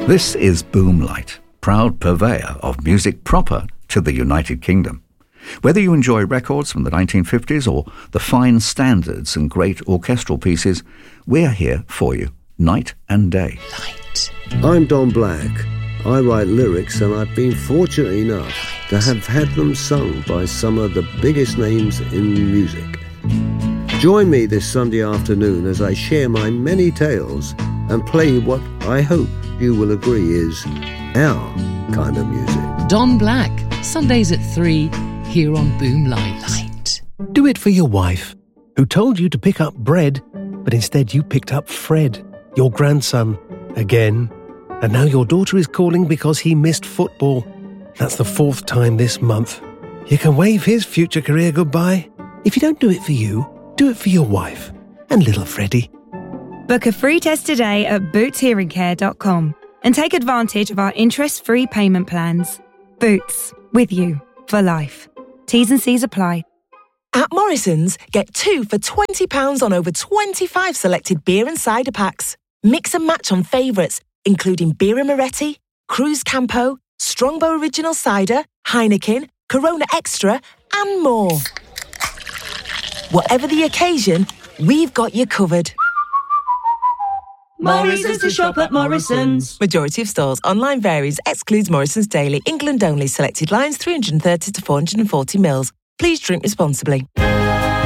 This is Boomlight, proud purveyor of music proper to the United Kingdom. Whether you enjoy records from the 1950s or the fine standards and great orchestral pieces, we're here for you, night and day. Light. I'm Don Black. I write lyrics, and I've been fortunate enough to have had them sung by some of the biggest names in music. Join me this Sunday afternoon as I share my many tales and play what I hope you will agree is our kind of music. Don Black, Sundays at 3, here on Boomlight. Do it for your wife, who told you to pick up bread, but instead you picked up Fred, your grandson, again. And now your daughter is calling because he missed football. That's the 4th time this month. You can wave his future career goodbye. If you don't do it for you, do it for your wife and little Freddie. Book a free test today at bootshearingcare.com and take advantage of our interest-free payment plans. Boots, with you for life. T's and C's apply. At Morrison's, get 2 for £20 on over 25 selected beer and cider packs. Mix and match on favourites, including Birra Moretti, Cruz Campo, Strongbow Original Cider, Heineken, Corona Extra, and more. Whatever the occasion, we've got you covered. Morrison's to shop at Morrison's. Majority of stores. Online varies. Excludes Morrison's Daily. England only. Selected lines 330 to 440 mils. Please drink responsibly.